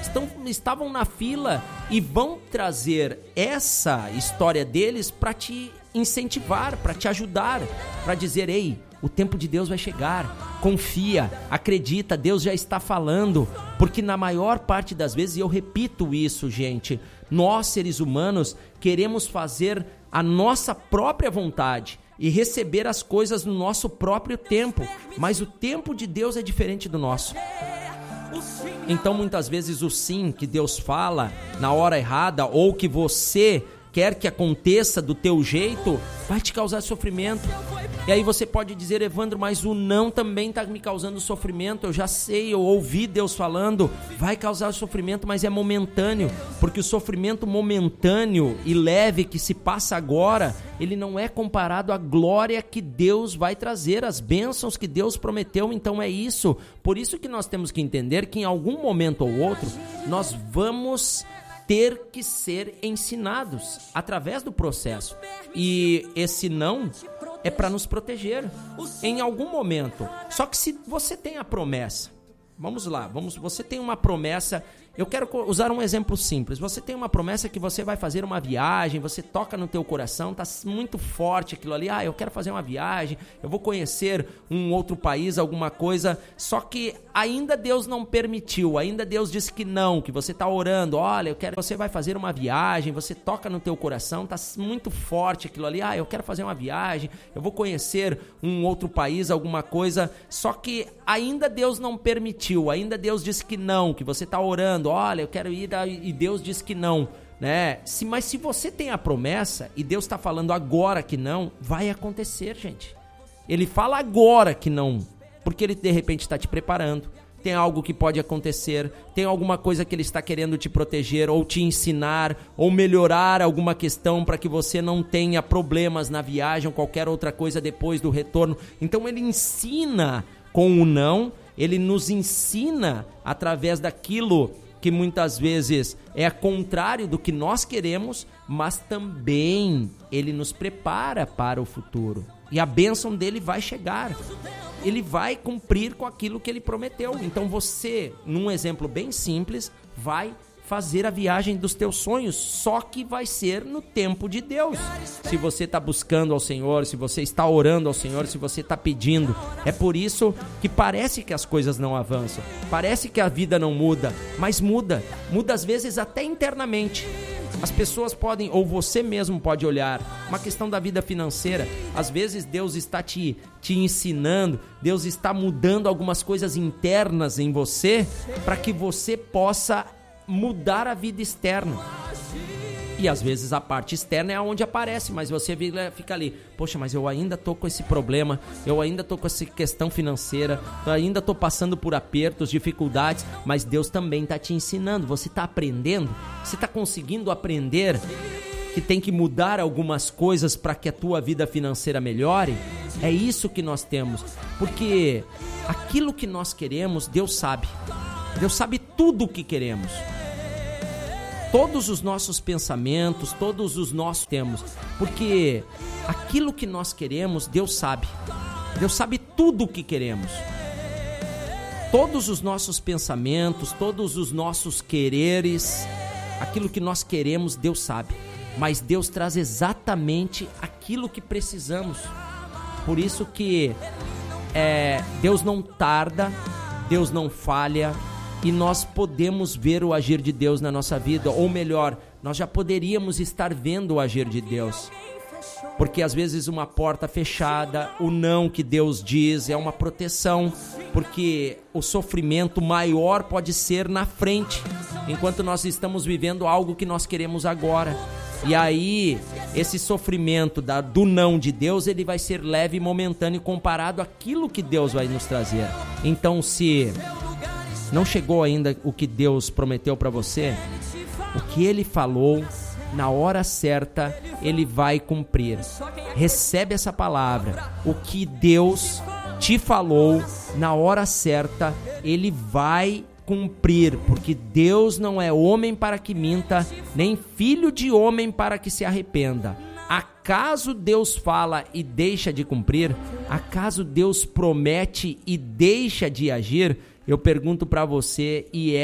estavam na fila e vão trazer essa história deles para te incentivar, para te ajudar, para dizer: ei, o tempo de Deus vai chegar, confia, acredita, Deus já está falando. Porque na maior parte das vezes, e eu repito isso, gente, nós seres humanos queremos fazer a nossa própria vontade e receber as coisas no nosso próprio tempo, mas o tempo de Deus é diferente do nosso. Então muitas vezes o sim que Deus fala na hora errada, ou que você quer que aconteça do teu jeito, vai te causar sofrimento. E aí você pode dizer: Evandro, mas o não também está me causando sofrimento. Eu já sei, eu ouvi Deus falando. Vai causar sofrimento, mas é momentâneo. Porque o sofrimento momentâneo e leve que se passa agora, ele não é comparado à glória que Deus vai trazer, as bênçãos que Deus prometeu. Então é isso. Por isso que nós temos que entender que em algum momento ou outro, nós vamos ter que ser ensinados através do processo. E esse não é para nos proteger em algum momento. Só que se você tem a promessa, vamos lá, você tem uma promessa. Eu quero usar um exemplo simples. Você tem uma promessa que você vai fazer uma viagem, você toca no teu coração, tá muito forte aquilo ali. Eu quero fazer uma viagem, eu vou conhecer um outro país, alguma coisa. Só que ainda Deus não permitiu, ainda Deus disse que não, que você tá orando. Olha, você vai fazer uma viagem, você toca no teu coração, tá muito forte aquilo ali. Eu quero fazer uma viagem, eu vou conhecer um outro país, alguma coisa. Só que ainda Deus não permitiu, ainda Deus disse que não, que você tá orando. Olha, eu quero ir, e Deus diz que não, né? Mas se você tem a promessa e Deus está falando agora que não, vai acontecer, gente. Ele fala agora que não, porque Ele de repente está te preparando. Tem algo que pode acontecer, tem alguma coisa que Ele está querendo te proteger, ou te ensinar, ou melhorar alguma questão para que você não tenha problemas na viagem ou qualquer outra coisa depois do retorno. Então Ele ensina com o não, Ele nos ensina através daquilo que muitas vezes é contrário do que nós queremos, mas também Ele nos prepara para o futuro. E a bênção dele vai chegar. Ele vai cumprir com aquilo que Ele prometeu. Então você, num exemplo bem simples, vai fazer a viagem dos teus sonhos, só que vai ser no tempo de Deus. Se você está buscando ao Senhor, se você está orando ao Senhor, se você está pedindo, é por isso que parece que as coisas não avançam, parece que a vida não muda, mas muda às vezes até internamente. As pessoas podem, ou você mesmo pode olhar, uma questão da vida financeira, às vezes Deus está te ensinando, Deus está mudando algumas coisas internas em você, para que você possa mudar a vida externa. E às vezes a parte externa é onde aparece, mas você fica ali: poxa, mas eu ainda tô com esse problema, eu ainda tô com essa questão financeira, eu ainda tô passando por apertos, dificuldades, mas Deus também tá te ensinando. Você tá aprendendo, você tá conseguindo aprender que tem que mudar algumas coisas para que a tua vida financeira melhore. É isso que nós temos, porque aquilo que nós queremos, Deus sabe tudo o que queremos. Todos os nossos pensamentos, todos os nossos temos, porque aquilo que nós queremos, Deus sabe tudo o que queremos. Todos os nossos pensamentos, todos os nossos quereres, aquilo que nós queremos, Deus sabe, mas Deus traz exatamente aquilo que precisamos. Por isso que Deus não tarda, Deus não falha, e nós podemos ver o agir de Deus na nossa vida, ou melhor, nós já poderíamos estar vendo o agir de Deus, porque às vezes uma porta fechada, o não que Deus diz é uma proteção, porque o sofrimento maior pode ser na frente, enquanto nós estamos vivendo algo que nós queremos agora. E aí, esse sofrimento do não de Deus, ele vai ser leve e momentâneo comparado àquilo que Deus vai nos trazer. Então, se não chegou ainda o que Deus prometeu para você, o que Ele falou, na hora certa, Ele vai cumprir. Recebe essa palavra. O que Deus te falou, na hora certa, Ele vai cumprir, porque Deus não é homem para que minta, nem filho de homem para que se arrependa. Acaso Deus fala e deixa de cumprir? Acaso Deus promete e deixa de agir? Eu pergunto para você, e